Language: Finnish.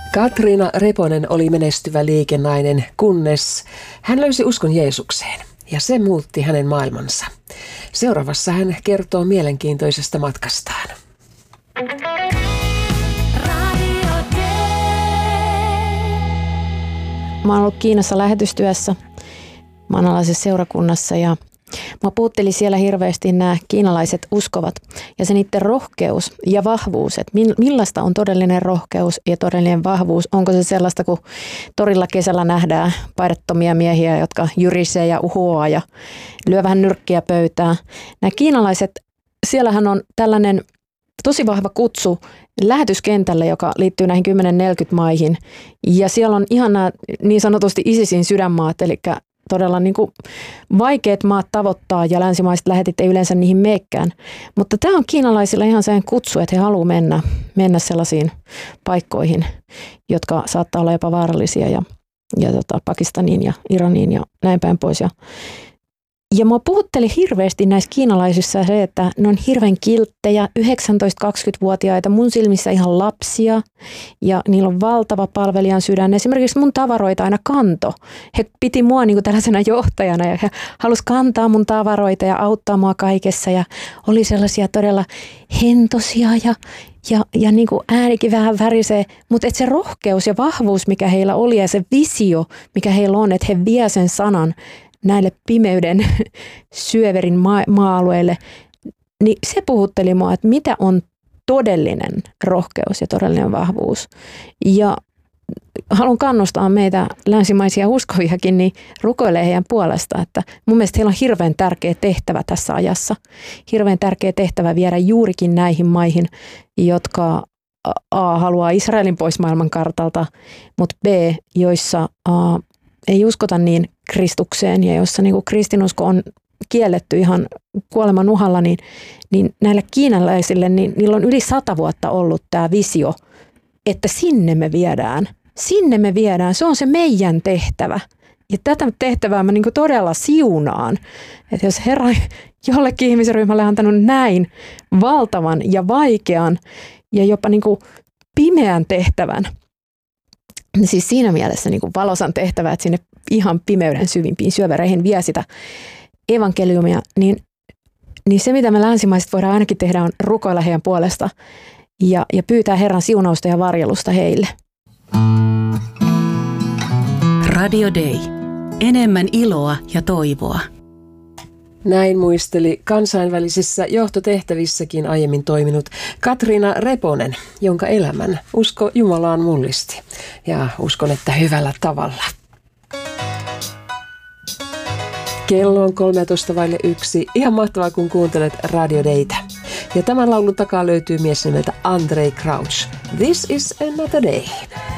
Katriina Reponen oli menestyvä liikenainen, kunnes hän löysi uskon Jeesukseen ja se muutti hänen maailmansa. Seuraavassa hän kertoo mielenkiintoisesta matkastaan. Mä oon ollut Kiinassa lähetystyössä maanalaisessa seurakunnassa ja mä puhutteli siellä hirveästi nämä kiinalaiset uskovat ja se niiden rohkeus ja vahvuus, että millaista on todellinen rohkeus ja todellinen vahvuus. Onko se sellaista, kun torilla kesällä nähdään paidattomia miehiä, jotka jyrisee ja uhoaa ja lyö vähän nyrkkiä pöytään. Nämä kiinalaiset, siellähän on tällainen tosi vahva kutsu lähetyskentälle, joka liittyy näihin 10-40 maihin. Ja siellä on ihan nämä niin sanotusti ISISin sydänmaat, eli todella niin kuin vaikeat maat tavoittaa ja länsimaiset lähetit ei yleensä niihin meekään. Mutta tämä on kiinalaisilla ihan sen kutsu, että he haluavat mennä sellaisiin paikkoihin, jotka saattaa olla jopa vaarallisia ja Pakistaniin ja Iraniin ja näin päin pois. Ja mua puhutteli hirveästi näissä kiinalaisissa se, että ne on hirveän kilttejä, 19-20-vuotiaita, mun silmissä ihan lapsia ja niillä on valtava palvelijan sydän. Esimerkiksi mun tavaroita aina kanto. He piti mua niin kuin tällaisena johtajana ja he halusi kantaa mun tavaroita ja auttaa mua kaikessa ja oli sellaisia todella hentosia ja niin kuin äänikin vähän värisee, mutta se rohkeus ja vahvuus, mikä heillä oli ja se visio, mikä heillä on, että he vie sen sanan näille pimeyden syöverin maa-alueille, niin se puhutteli mua, että mitä on todellinen rohkeus ja todellinen vahvuus. Ja haluan kannustaa meitä länsimaisia uskoviakin, niin rukoilee heidän puolesta, että mun mielestä heillä on hirveän tärkeä tehtävä tässä ajassa. Hirveän tärkeä tehtävä viedä juurikin näihin maihin, jotka A haluaa Israelin pois maailmankartalta, mutta B, joissa ei uskota niin Kristukseen ja jossa niin kuin kristinusko on kielletty ihan kuoleman uhalla, niin näillä kiinalaisille, niin niillä on yli 100 vuotta ollut tämä visio, että sinne me viedään. Sinne me viedään. Se on se meidän tehtävä. Ja tätä tehtävää mä niin kuin todella siunaan. Että jos Herra jollekin ihmisryhmälle on antanut näin valtavan ja vaikean ja jopa niin kuin pimeän tehtävän, siis siinä mielessä niin kuin valosan tehtävä, että sinne ihan pimeyden syvimpiin syövereihin vie sitä evankeliumia, niin se mitä me länsimaiset voidaan ainakin tehdä on rukoilla heidän puolesta ja pyytää Herran siunausta ja varjelusta heille. Radio Day. Enemmän iloa ja toivoa. Näin muisteli kansainvälisissä johtotehtävissäkin aiemmin toiminut Katriina Reponen, jonka elämän usko Jumalaan mullisti. Ja uskon, että hyvällä tavalla. Kello on 1:13. Ihan mahtavaa, kun kuuntelet Radio Daytä. Ja tämän laulun takaa löytyy mies nimeltä Andraé Crouch. This is another day.